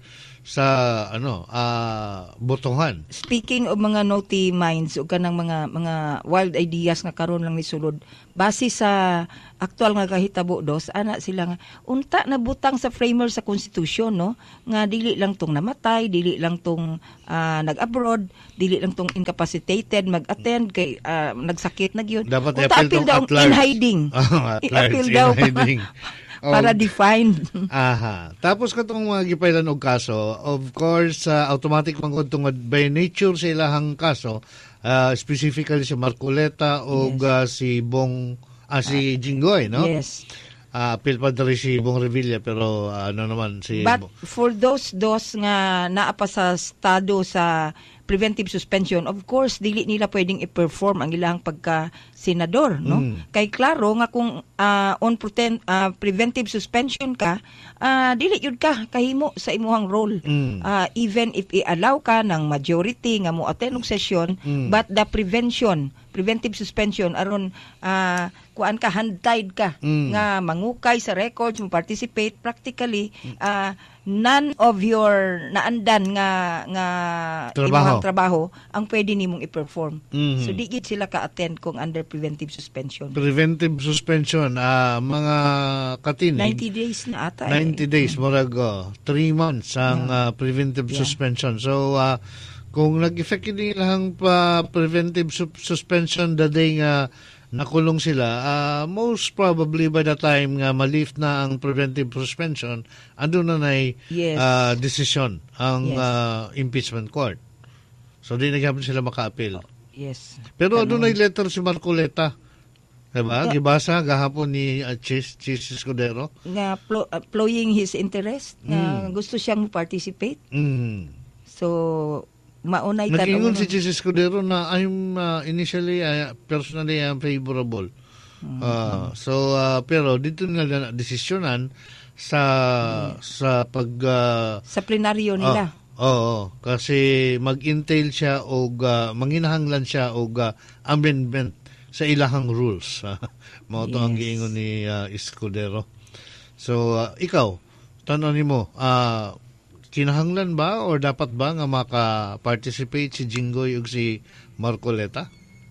sa ano ah botohan. Speaking of mga naughty minds o kanang mga mga wild ideas nga karon lang ni sulod, base sa aktual nga kahitabo dos, ana sila nga unta na butang sa framer sa constitution, no, nga dili lang tong namatay, dili lang tong uh, nag-abroad, dili lang tong incapacitated mag-attend kay uh, nagsakit na gyud. Dapat unta appeal daw at large. In hiding. Oh, at large, I-appeal in daw hiding. para defined. Aha. Tapos katong mga gipailan og kaso, of course, uh, automatic man kung tungod by nature sa ilahang kaso, uh, specifically si Marcoleta o Yes. uh, si Bong, ah, si Jinggoy, no? Yes. Uh, appeal pa dali si Bong Revilla, pero uh, ano naman si... But for those dos nga naa pa sa estado sa preventive suspension, of course dili nila pwedeng i-perform ang ilang pagka senador, no? Mm. Kay klaro nga kung uh, on pretend, uh, preventive suspension ka, uh, dili yun ka kahimo sa imuhang role. Mm. Uh, even if i-allow ka ng majority nga mo attend og session, Mm. but the prevention, preventive suspension aron uh, kuan ka handtied ka Mm. nga mangukay sa records, mo participate practically uh, none of your naandan nga nga Trabaho. imong trabaho ang pwede nimong i-perform. Mhm. So di gid sila ka-attend kung under preventive suspension. Preventive suspension, ah mga katinig. ninety days na ata. ninety eh. days, murag uh, three months ang Yeah. uh, preventive Yeah. suspension. So, uh, kung nag-effect hindi lang pa preventive su- suspension the day nga nakulong sila, uh, most probably by the time nga ma-lift na ang preventive suspension, andun na na Yes. uh, decision ang Yes. uh, impeachment court. So, di na gapon sila maka-appeal. Yes. Pero Ganun. ano na letter si Marcoleta? Diba? Yeah. Gibasa gahapon ni uh, Chis, Chis Escudero. Nga plo- uh, plowing his interest, nga Mm. gusto siyang participate. Mm. So maunay ka Nag-ingon si Chis Escudero na I'm uh, initially, uh, personally, I'm favorable. Uh, so, uh, pero dito nila desisyonan sa sa pag... Uh, sa plenaryo nila. Oo, oh, kasi mag-entail siya o uh, manginahanglan siya o uh, amendment sa ilahang rules. Mao to ang Yes. giingon ni uh, Escudero. So, uh, ikaw, tanong mo, uh, kinahanglan ba or dapat ba nga maka-participate si Jinggoy ug si Marcoleta?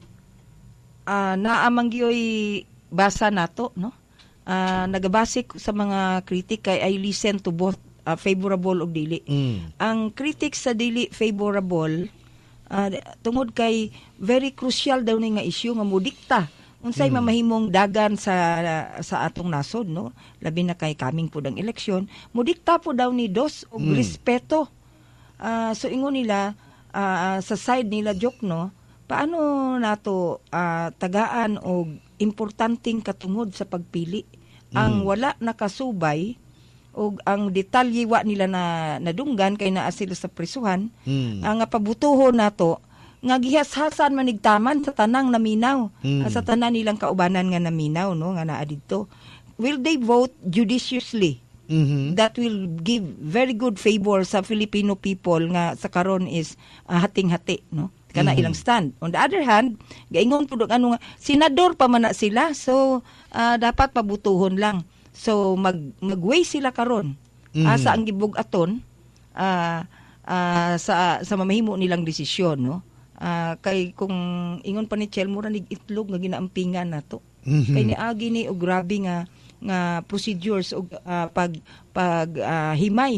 Ah, naamang gyoy basa nato, no? Ah, nagabasik sa mga kritik kay I listen to both ah, favorable ug dili. Mm. Ang critics sa dili favorable ah, tungod kay very crucial daw ni nga issue nga mudikta unsay Mm. mamahimong dagan sa sa atong nasod, no? Labi na kay kaming pud ang eleksyon, mudikta po daw ni dos og Mm. respeto. Ah, so ingon nila ah, sa side nila joke, no? Paano nato ah, tagaan og importanteng katungod sa pagpili ang wala nakasubay og ang detalye wa nila na nadunggan kay naa sila sa prisuhan, Mm. ang pabutuhon nato nga gihashasan manigtaman sa tanang naminaw, Mm. sa tanan nilang kaubanan nga naminaw, no, nga naa didto. Will they vote judiciously? Mhm. That will give very good favor sa Filipino people nga sa karon is ah, hating-hati, no, kana Mhm. ilang stand. On the other hand, gaingon pud og ano nga senador pa man na sila, so ah, dapat pabutuhon lang. So mag magway sila karon Mhm. asa ang gibug-aton ah, ah, sa sa mamahimo nilang desisyon, no. Ah, kay kung ingon pa ni Chel mura nig itlog nga ginaampingan nato. Mhm. Kay niagi ni og grabe nga nga procedures og ah, pag pag ah, himay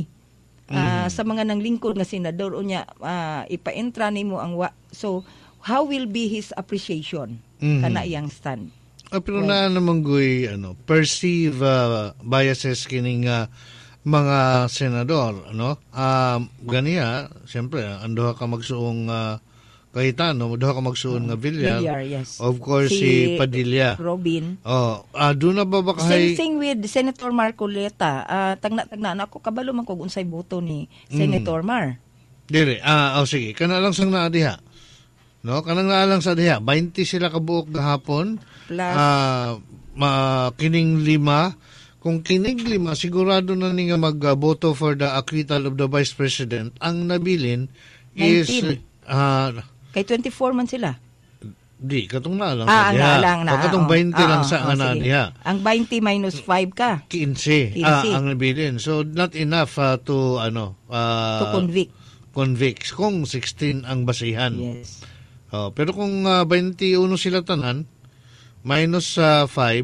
ah, sa mga nanglingkod nga senador unya ah, ipaentra nimo ang wa. So how will be his appreciation Mhm. kana iyang stand? Ah, pero na naman guy, ano, perceive uh, biases kining uh, mga senador, ano? Um, ganiya, siyempre, ando ka magsuong uh, Cayetano, duha ka magsuon nga Villar. Villar, yes. Of course, si, Padilla. Robin. Oh, ah, doon na ba ba Same kahay... thing with Senator Marcoleta. Ah, tagna-tagna na ako kabalo man kog unsay boto ni Senator Mar. Dire, ah, oh, sige, kana lang sang naa diha. No, kanang naa lang sa diha, twenty sila ka buok gahapon. Plus Ah, ma kining lima. Kung kining lima, sigurado na ni nga magboto for the acquittal of the Vice President. Ang nabilin is nineteen. ah, Kay twenty-four man sila. Di, katong na lang Ah, sa nga diha. lang na. O katong oo. twenty lang Oo, sa oo, ana sige. diha. Ang twenty minus five ka. quince. Ah, ang nabilin. So, not enough uh, to, ano, uh, To convict. convict. Kung sixteen ang basihan. Yes. Oh, pero kung uh, twenty-one sila tanan, minus uh, five,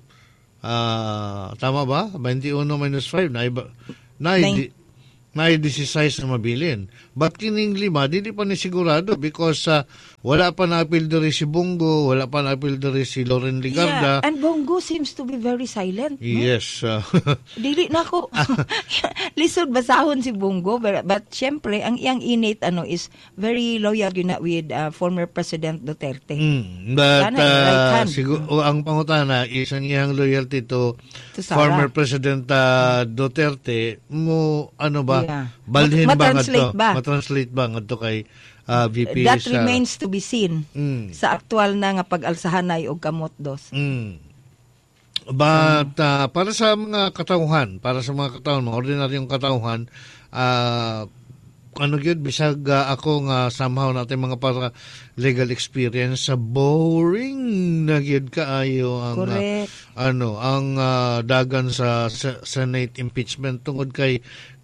uh, tama ba? twenty-one minus five, na iba, na, Nine. na i-decisize na mabilin. But kining lima, di pa ni sigurado because uh, wala pa na-appeal diri si Bongo, wala pa na-appeal diri si Loren Ligarda. Yeah, and Bongo seems to be very silent. No? Yes. Uh, Dili na ko. Lisod basahon si Bongo, but, but syempre, ang iyang innate ano is very loyal yun na with uh, former President Duterte. mm, but Sana, right uh, hand. siguro, ang pangutana is ang iyang loyalty to, To Sara. former President uh, Duterte mo, ano ba, Yeah. balhin Mat- ba matranslate ngadto? ba? Matranslate ba ngadto kay uh, V P That sa... remains to be seen Mm. sa aktual na nga pag-alsahanay og kamot dos. Mm. But uh, para sa mga katauhan, para sa mga katauhan, mga ordinaryong katauhan, uh, ano yun, bisag uh, ako nga somehow natin mga para legal experience, sa boring na yun kaayo ang uh, Correct. ano ang uh, dagan sa, sa Senate impeachment tungod kay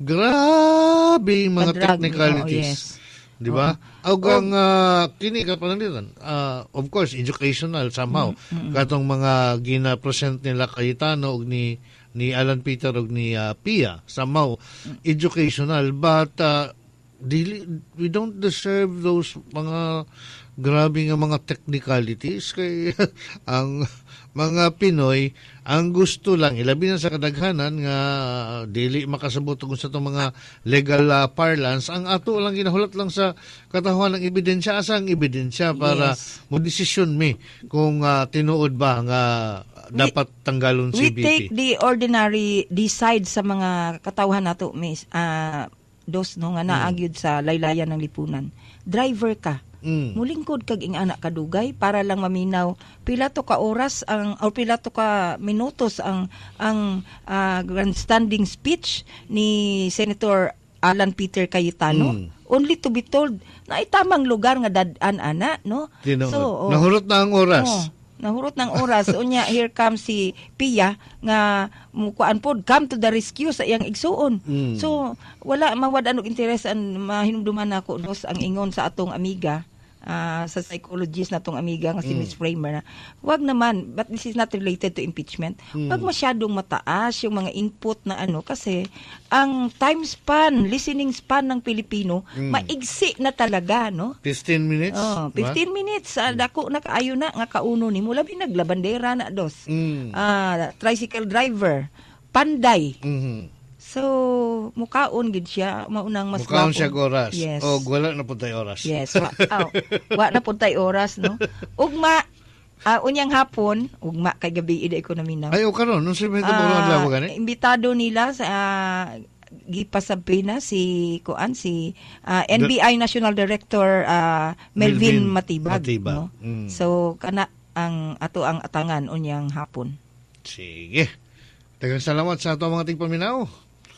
grabe mga Madrag, technicalities. oh, yes. Di ba? Oh. Og ang uh, kini ka panalitan, uh, of course educational somehow. Mm-hmm. Katong mga gina-present nila Cayetano og ni ni Alan Peter og ni uh, Pia somehow educational, but uh, dili, we don't deserve those mga grabe nga mga technicalities kay ang mga Pinoy ang gusto lang ilabi na sa kadaghanan nga dili makasabot kung sa itong mga legal uh, parlance, ang ato lang ginahulat lang sa katahuan ng ebidensya, asa ang ebidensya para Yes. mo desisyon mi kung uh, tinuod ba nga dapat tanggalon si We B P. take the ordinary decide sa mga katawhan nato, miss. Ah, dos no nga naagyud sa laylayan ng lipunan. Driver ka. Mm. Mulingkod kag ing anak kadugay para lang maminaw pila to ka oras ang o pila to ka minutos ang ang ah, grandstanding speech ni Senator Alan Peter Cayetano. Mm. Only to be told na itamang lugar nga dad-an ana, no? Tinuod. oh, Nahurot na ang oras. Oh, nahurot ng oras. Unya, here comes si Pia nga mukuan pod, come to the rescue sa iyang igsuon. Mm. So, wala mawad anong interes ang mahinumduman nako dos ang ingon sa atong amiga, ah, sa psychologist na tong amiga nga si Mm. Miss Framer na, wag naman, but this is not related to impeachment. Mm. Wag masyadong mataas yung mga input na ano, kasi ang time span, listening span ng Pilipino, Mm. maigsi na talaga, no? fifteen minutes. Oh, diba? fifteen minutes. Uh, dako na kaayo na nga kauno ni mo labi naglabandera na dos. Mm. Ah, tricycle driver, panday. Mhm. So mukaon gid siya maunang mas Mukhaon gwapo. siya oras. Yes. O wala na po tayo oras. Yes. Wa, oh, wa na puntay oras, no. Ugma ah, unyang hapon, ugma kay gabi ida ko na minaw. Ay, o karon, nung sabi ito buruan lang gani? Imbitado nila sa uh, gipasabi na si kuan si ah, N B I National Director ah, Melvin, Melvin Matibag, Matibag. no? Mm. So kana ang ato ang atangan unyang hapon. Sige. Daghang salamat sa ato mga tigpaminaw.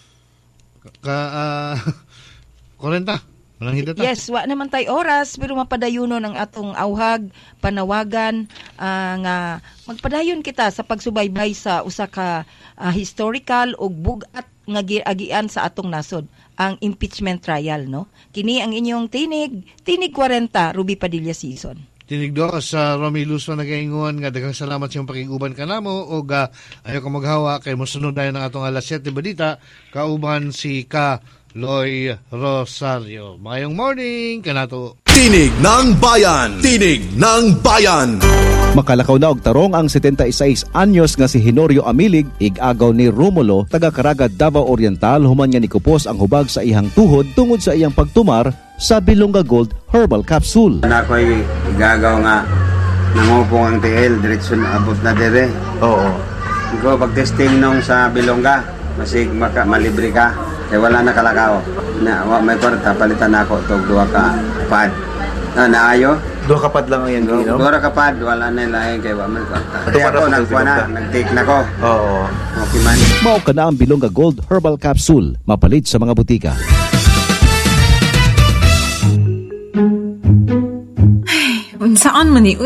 Ka uh, forty. Walang hidata. Yes, wa naman tay oras pero mapadayunon ang atong awhag, panawagan ah, nga magpadayon kita sa pagsubaybay sa usa ka ah, historical ug bugat nga giagian sa atong nasod, ang impeachment trial, no? Kini ang inyong tinig, tinig forty, Ruby Padilla Season. Tinigdo ka sa Romy Luzon nagaingon nga daghang salamat sa iyong pakiguban kanamo o uh, ayaw ka maghawa kay mosunod dayon ang atong alas siyete balita kauban si Ka Loy Rosario. Mayong morning kanato. Tinig ng Bayan! Tinig ng Bayan! Makalakaw na og tarong ang seventy-six anyos nga si Henorio Amilig, ig-agaw ni Romulo, taga Caraga, Davao Oriental, human nga nikupos ang hubag sa iyang tuhod tungod sa iyang pagtumar sa Bilonga Gold Herbal Capsule. Na ako'y igagaw nga nangupong ang T L, diretso na abot na dire. Oo. Ikaw pag-testing nung sa Bilonga, masig maka, malibre ka, kaya wala na kalakaw. Na, wa, may kwarta, palitan na ako itong duwa ka pad. Na, naayo? Duha kapad lang yan, no? Duwa ka pad, wala na ilahin, kaya wa may kwarta. Kaya ako, nagkuha na, nag-take na ko. Oo. Okay man. Mao ka na ang Bilonga Gold Herbal Capsule, mapalit sa mga butika. Unsaan man ni uy?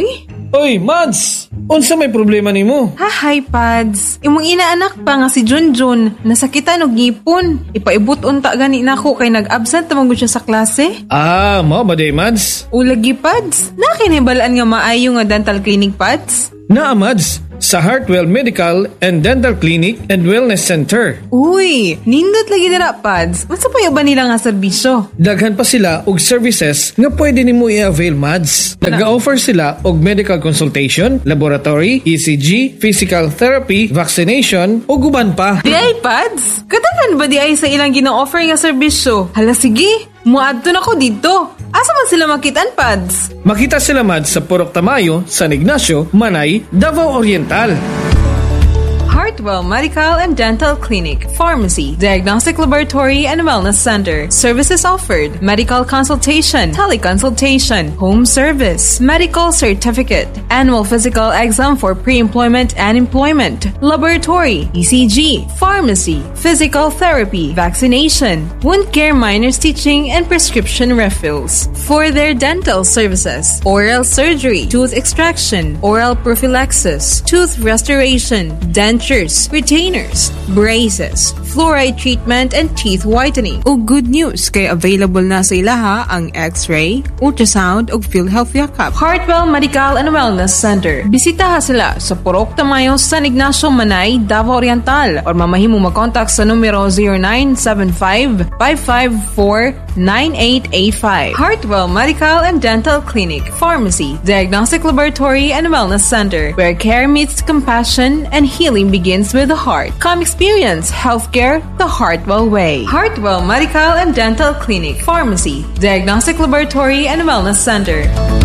Oy, Mads! Unsa may problema nimo? Hahay, Pads. Imong inaanak pa nga si Junjun. Nasakitan og ngipon. Ipaibot unta gani nako kay nag-absent tamang siya sa klase. Ah, mao ba day, Mads? Ulagi, Pads. Nakinibalaan nga maayo nga dental clinic, Pads? Naa, Mads. Sa Heartwell Medical and Dental Clinic and Wellness Center. Uy, nindot lagi dira, Pads. Masa pa ba nila nga serbisyo? Daghan pa sila og services nga pwede nimo i-avail, Mads. Nag-offer sila og medical consultation, laboratory, E C G, physical therapy, vaccination, o guban pa. Di ay, Pads? Katakan ba di ay sa ilang gina-offer nga serbisyo? Hala, sige. Muadto na ko dito. Asa man sila makitaan, Pads? Makita sila, Mads, sa Purok Tamayo, San Ignacio, Manay, Davao Oriental. Heartwell Medical and Dental Clinic, Pharmacy, Diagnostic Laboratory and Wellness Center. Services offered: medical consultation, teleconsultation, home service, medical certificate, annual physical exam for pre-employment and employment, laboratory, E C G, pharmacy, physical therapy, vaccination, wound care minor stitching, and prescription refills. For their dental services: oral surgery, tooth extraction, oral prophylaxis, tooth restoration, dentures, retainers, braces, fluoride treatment, and teeth whitening. O good news, kay available na sa ilaha ang X-ray, ultrasound, ug PhilHealth Yakap. Heartwell Medical and Wellness Center. Bisitaha sila sa Purok Tamayo, San Ignacio, Manay, Davao Oriental, or mamahimo mag-contact sa numero zero nine seven five, five five four, nine eight eight five. Heartwell Medical and Dental Clinic, Pharmacy, Diagnostic Laboratory and Wellness Center, where care meets compassion and healing begins with the heart. Come experience healthcare the Heartwell way. Heartwell Medical and Dental Clinic, Pharmacy, Diagnostic Laboratory and Wellness Center.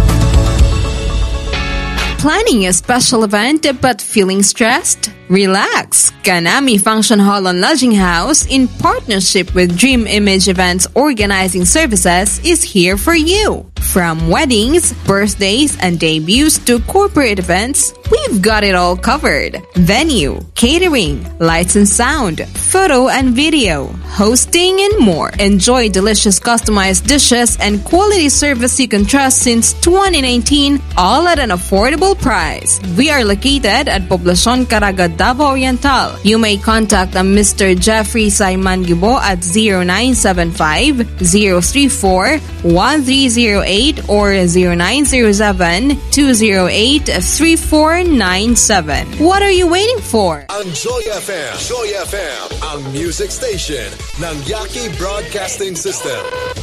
Planning a special event but feeling stressed? Relax! Kanami Function Hall and Lodging House, in partnership with Dream Image Events Organizing Services, is here for you. From weddings, birthdays, and debuts to corporate events, we've got it all covered. Venue, catering, lights and sound, photo and video, hosting, and more. Enjoy delicious customized dishes and quality service you can trust since twenty nineteen, all at an affordable price. We are located at Poblacion Caraga, Davao Oriental. You may contact Mister Jeffrey Saiman Gibo at zero nine seven five, zero three four, one three zero eight or zero nine zero seven, two zero eight, three four nine seven. What are you waiting for? Ang Joy F M. Joy F M, ang music station ng Yaki Broadcasting System.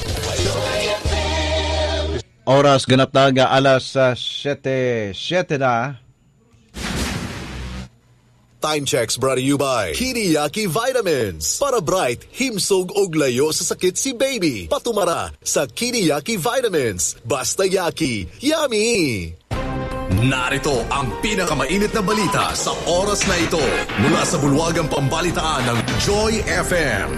Oras ganap na nga alas uh, siyete, siyete na. Time checks brought to you by Kiniyaki Vitamins. Para bright, himsog og layo sa sakit si baby. Patumara sa Kiniyaki Vitamins. Basta Yaki, yummy! Narito ang pinakamainit na balita sa oras na ito mula sa bulwagang pambalitaan ng Joy F M.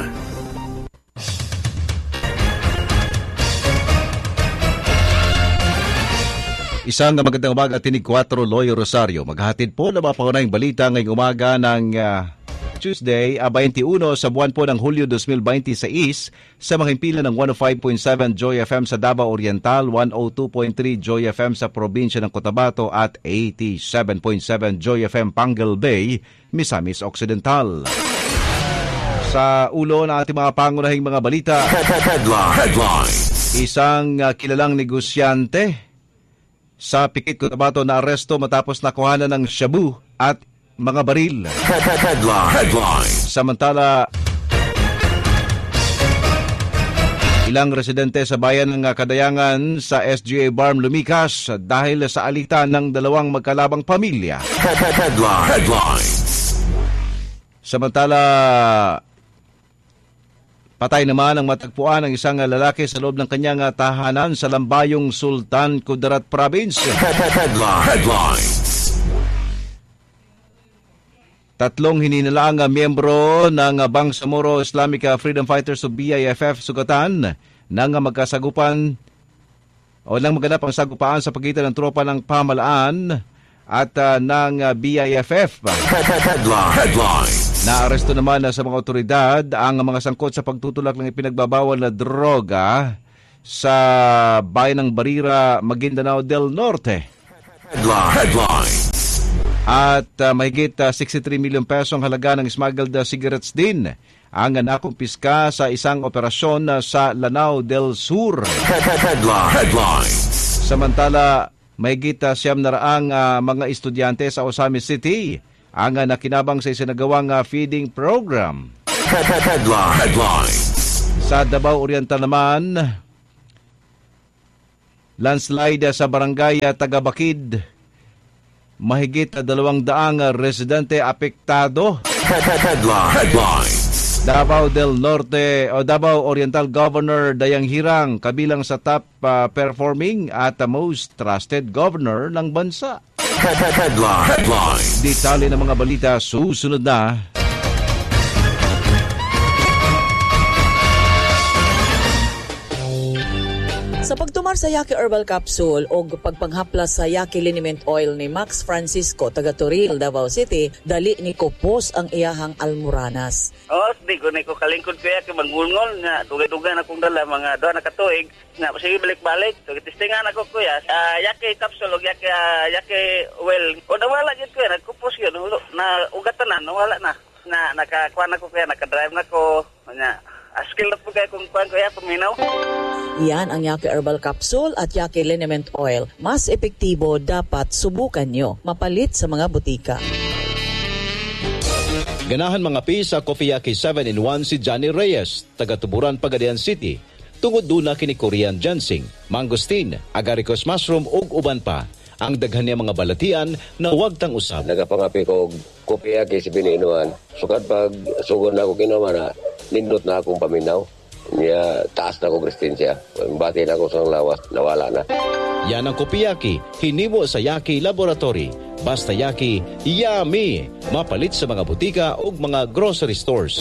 Isang magandang umaga at tinig kwatro, Loyo Rosario. Maghahatid po na mga pangunahing balita ngayong umaga ng uh, Tuesday, uh, twenty-one sa buwan po ng Hulyo twenty twenty-six sa mga himpilan ng one oh five point seven Joy F M sa Davao Oriental, one oh two point three Joy F M sa probinsya ng Cotabato at eighty-seven point seven Joy F M Pangal Bay, Misamis Occidental. Sa ulo ng ating mga pangunahing mga balita, Headline. Headline. Isang uh, kilalang negosyante sa Pikit, Cotabato na aresto matapos nakuhanan ng shabu at mga baril. Headline. Headline. Samantala, ilang residente sa bayan ng Kadayangan sa S G A Barm lumikas dahil sa alitan ng dalawang magkalabang pamilya. Headline. Headline. Samantala, patay naman ang matagpuan ng isang lalaki sa loob ng kanyang tahanan sa Lambayong, Sultan Kudarat Province. Headline. Headline. Tatlong hininalaang miyembro ng Bangsamoro Islamic Freedom Fighters o B I F F sugatan nang magkasagupan o nang maganap ang sagupaan sa pagitan ng tropa ng pamalaan at uh, ng uh, B I F F. Headline. Headline. Naaresto naman sa mga otoridad ang mga sangkot sa pagtutulak ng ipinagbabawal na droga sa bayan ng Barira, Maguindanao del Norte. Headline. Headline. At uh, mahigit uh, sixty-three million pesong halaga ng smuggled uh, cigarettes din ang nakumpiska sa isang operasyon uh, sa Lanao del Sur. Headline. Headline. Samantala, mahigit uh, siyam na raang uh, mga estudyante sa Osamis City ang uh, nakinabang sa isinagawang uh, feeding program. Headline. Headline. Sa Davao Oriental naman, landslide sa barangay uh, Tagabakid. Mahigit dalawang daang residente apektado. Headline. Headline. Davao del Norte o Davao Oriental Governor Dayang Hirang kabilang sa top uh, performing at uh, most trusted governor ng bansa. Headline. Headline. Detalye ng mga balita susunod na. Sa pagtumar sa Yaki Herbal Capsule o pagpanghaplas sa Yaki Liniment Oil ni Max Francisco, taga Toril, Davao City, dali ni Kopos ang iyahang almoranas. Oh, di ko na ko kalingkod ko yaki mangulngol nga tugay-tugay na kong dala mga doon na katuig nga sige balik-balik. So testingan ako kuya. Uh, Yaki Capsule o Yaki uh, Yaki Oil. O nawala gyud kuya, nagkupos yun na ugatan na, nawala na. Na nakakuha na ko kuya, nakadrive na ko. Nga askil na po kayo kung kuhan ko ya, puminaw. Yan ang Yaki Herbal Capsule at Yaki Liniment Oil. Mas epektibo, dapat subukan nyo. Mapalit sa mga butika. Ganahan mga pi sa Coffee Yaki seven in one si Johnny Reyes, taga Tuburan, Pagadian City. Tungod duna kini Korean ginseng, mangosteen, agaricus mushroom ug uban pa. Ang daghan niya mga balatian na huwag tang usab. Nagapangapi ko Coffee Yaki si biniinuan. Sukad pag sugod na ako kinama na nindot na akong paminaw. Niya taas na ako Kristensya. Bati na ako sa lawas, nawala na. Yan ang Coffee Yaki, hinimo sa Yaki Laboratory. Basta Yaki, yummy! Mapalit sa mga butika o mga grocery stores.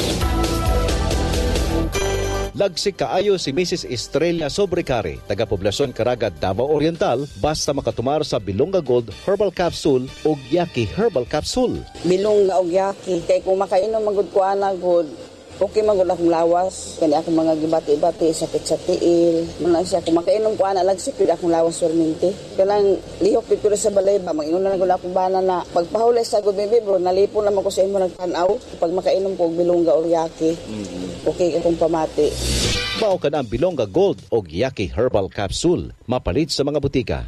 Lagsik kaayo si Missus Estrella Sobrecare, taga Poblasyon Caraga, Davao Oriental, basta makatumar sa Bilonga Gold Herbal Capsule o Yaki Herbal Capsule. Bilonga o Yaki, kay kung makainom magud ko ana good. Okay magud akong lawas, kani akong mga gibati-bati, sakit sa tiil. Muna siya kung makainom ko ana lagsik gyud akong lawas perminti. Kanang lihok dito sa balay ba, mangingon na gud akong bana na pagpahuli sa good baby bro, nalipon naman ko sa imo nagtan-aw. Pag makainom ko og Bilonga o Yaki, okay akong pamati. Mao ka na ang Bilonga Gold o Yaki Herbal Capsule, mapalit sa mga butika.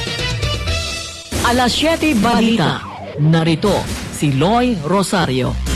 Alas siyete Balita. Narito si Loy Rosario.